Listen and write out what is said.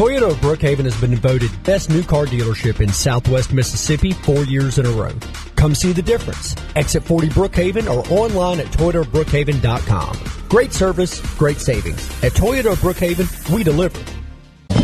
Toyota of Brookhaven has been voted best new car dealership in Southwest Mississippi 4 years in a row. Come see the difference. Exit 40 Brookhaven or online at ToyotaBrookhaven.com. Great service, great savings. At Toyota of Brookhaven, we deliver.